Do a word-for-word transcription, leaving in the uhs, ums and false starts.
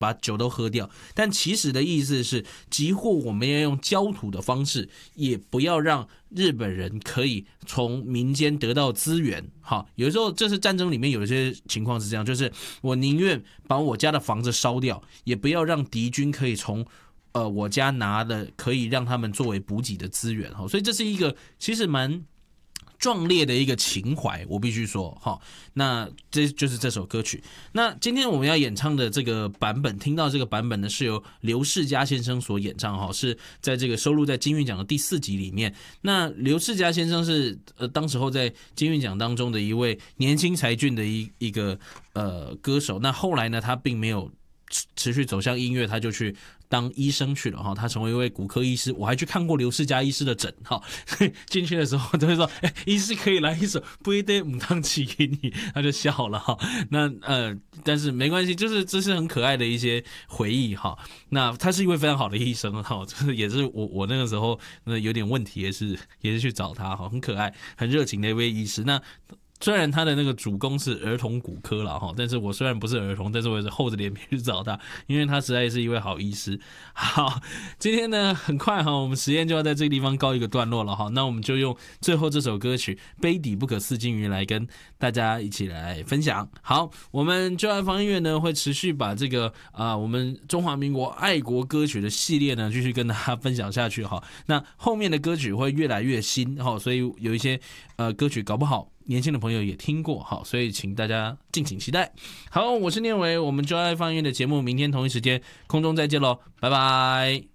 把酒都喝掉。但其实的意思是，几乎我们要用焦土的方式，也不要让日本人可以从民间得到资源。好，有时候这是战争里面有一些情况是这样，就是我宁愿把我家的房子烧掉，也不要让敌军可以从呃我家拿的可以让他们作为补给的资源。所以这是一个其实蛮壮烈的一个情怀，我必须说，好，那这就是这首歌曲。那今天我们要演唱的这个版本，听到这个版本呢，是由刘世佳先生所演唱，哈，是在这个收录在金韵奖的第四集里面。那刘世佳先生是呃，当时候在金韵奖当中的一位年轻才俊的一一个呃歌手。那后来呢，他并没有持续走向音乐，他就去当医生去了哈，他成为一位骨科医师，我还去看过刘世佳医师的诊哈，进去的时候都会说，哎、欸，医师可以来一首不一定母汤起给你，他就笑了哈。那呃，但是没关系，就是这是很可爱的一些回忆哈。那他是一位非常好的医生哈，就是也是我我那个时候那有点问题，也是也是去找他哈，很可爱、很热情的一位医师。那虽然他的那个主攻是儿童骨科啦，但是我虽然不是儿童，但是我也是厚着脸皮去找他，因为他实在是一位好医师。好，今天呢很快哈，我们实验就要在这个地方告一个段落了哈，那我们就用最后这首歌曲《杯底不可四金鱼》来跟大家一起来分享。好，我们就爱放音乐呢会持续把这个啊、呃、我们中华民国爱国歌曲的系列呢继续跟大家分享下去哈。那后面的歌曲会越来越新哈，所以有一些呃歌曲搞不好年轻的朋友也听过，好，所以请大家敬请期待。好，我是念维，我们就爱放音乐的节目，明天同一时间空中再见喽，拜拜。